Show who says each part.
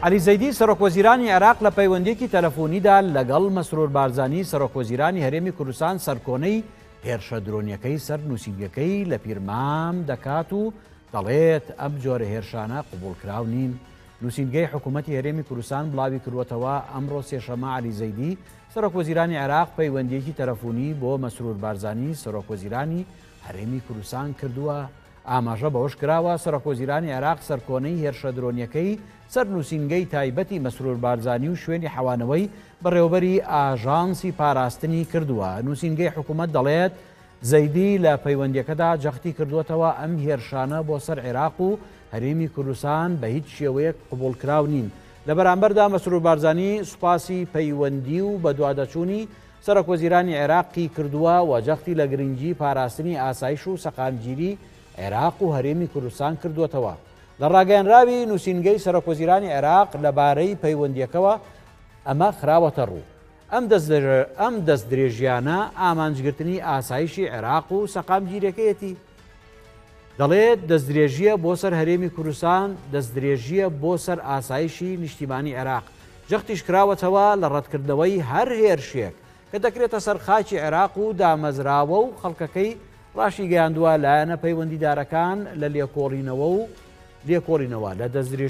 Speaker 1: علی زەیدی سەرۆکوەزیرانی عێراق لە پەیوەندیەکی تەلەفۆنیدا لەگەڵ مەسرور بارزانی سەرۆکوەزیرانی هەرێمی کوردستان سەرکۆنەی هێرشە درۆنیەکەی سەر نووسینگەکەی لە پیرمام دەکات و دەڵێت ئەم جۆرە هێرشانە قبوڵکراو نین. نووسینگەی حکوومەتی هەرێمی کوردستان بڵاوی کردوەتەوە ئەمڕۆ سێشەمە. علی زەیدی سەرۆکوەزیرانی عێراق پەیوەندیەکی تەلەفۆنی بۆ مەسرور بارزانی سەرۆکوەزیرانی هەرێمی کوردستان کردووە. ئاماژە بەوەش کراوە سەرۆکوەزیرانی عێراق سەرکۆنەی هێرشە درۆنیەکەی سەر نووسینگەی تایبەتی مەسرور بارزانی و شوێنی حەوانەوەی بەڕێوەبەری ئاژانسی پاراستنی کردووە. نووسینگەی حکوومەت دەڵێت زەیدی لە پەیوەندیەکەدا جەختی کردووەتەوە ئەم هێرشانە بۆ سەر عێراق و هەرێمی کوردستان بە هیچ شێوەیەک قبوڵکراو نین. لە بەرامبەردا مەسرور بارزانی سوپاسی پەیوەندی و بە دوادەچوونی سەرۆکوەزیرانی عێراقی کردووە و جەختی لە گرنگی پاراستنی ئاسایش و سەقامگیری عێراق و هەرێمی کوردستان کردووەتەوە. لە ڕاگەیەنراوی نووسینگەی سەرۆکوەزیرانی عێراق لەبارەی پەیوەندیەکەوە ئەمە خراوەتە ڕوو. ئەم دەست درێژیانە ئامانجگرتنی ئاسایشی عێراق و سەقامگیریەکەیەتی. دەڵێت دەستدرێژیە بۆ سەر هەرێمی کوردستان دەستدرێژیە بۆ سەر ئاسایشی نیشتیمانی عێراق. جەختیش کراوەتەوە لە ڕەتکردنەوەی هەر هێرشێک کە دەکرێتە سەر خاکی عێراق و دامەزراوە و خەڵکەکەی ڕاشی گەیاندووە لایەنە پەیوەندیدارەکان لە لێکۆڵینەوە لە دەستدرێژی